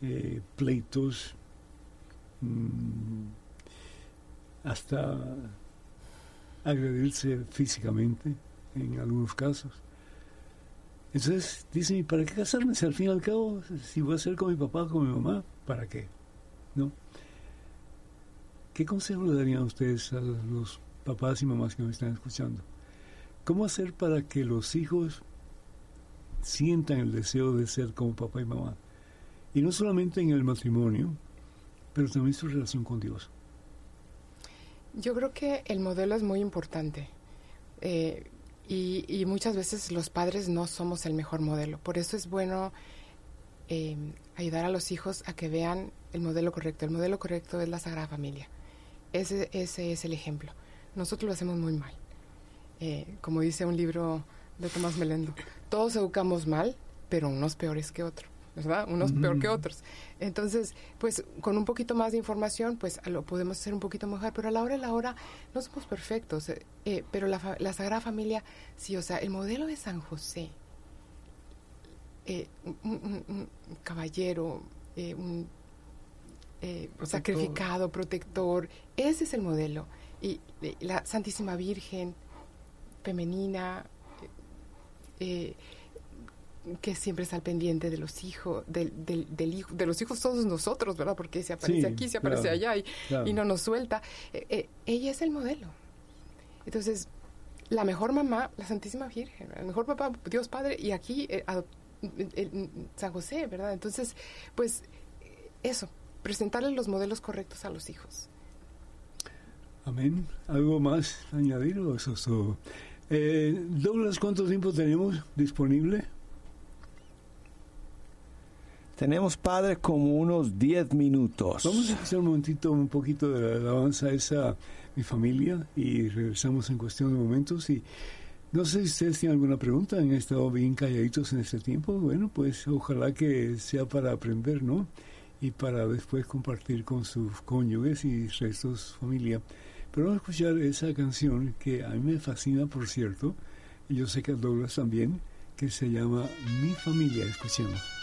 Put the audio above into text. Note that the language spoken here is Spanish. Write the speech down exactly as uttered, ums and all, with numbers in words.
eh, pleitos, mmm, hasta agredirse físicamente en algunos casos. Entonces dicen, ¿y para qué casarme? Si al fin y al cabo, si voy a ser con mi papá o con mi mamá, ¿para qué? ¿No? ¿Qué consejo le darían a ustedes a los papás y mamás que me están escuchando? ¿Cómo hacer para que los hijos sientan el deseo de ser como papá y mamá? Y no solamente en el matrimonio, pero también su relación con Dios. Yo creo que el modelo es muy importante. Eh, y, y muchas veces los padres no somos el mejor modelo. Por eso es bueno eh, ayudar a los hijos a que vean el modelo correcto. El modelo correcto es la Sagrada Familia. Ese, ese es el ejemplo. Nosotros lo hacemos muy mal. Eh, como dice un libro de Tomás Melendo, todos educamos mal, pero unos peores que otros, ¿verdad? Unos mm. peor que otros. Entonces, pues, con un poquito más de información, pues, lo podemos hacer un poquito mejor, pero a la hora de la hora no somos perfectos. Eh, pero la, la Sagrada Familia, sí, o sea, el modelo de San José, eh, un, un, un caballero, eh, un eh, protector. sacrificado, protector, ese es el modelo. Y eh, la Santísima Virgen, femenina, eh, que siempre está al pendiente de los hijos, del, del, del hijo, de los hijos todos nosotros, ¿verdad? Porque se aparece sí, aquí, se aparece claro, allá y, claro. y no nos suelta. Eh, eh, ella es el modelo. Entonces, la mejor mamá, la Santísima Virgen, el mejor papá, Dios Padre, y aquí eh, a, el, el, San José, ¿verdad? Entonces, pues, eso, presentarle los modelos correctos a los hijos. Amén. ¿Algo más añadir o eso es todo? Eh, Douglas, ¿cuánto tiempo tenemos disponible? Tenemos, padre, como unos diez minutos. Vamos a hacer un momentito, un poquito de la alabanza a esa mi familia y regresamos en cuestión de momentos. Y no sé si ustedes tienen alguna pregunta, han estado bien calladitos en este tiempo. Bueno, pues ojalá que sea para aprender, ¿no? Y para después compartir con sus cónyuges y restos familia. Pero vamos a escuchar esa canción que a mí me fascina, por cierto, y yo sé que a Douglas también, que se llama Mi Familia. Escuchemos.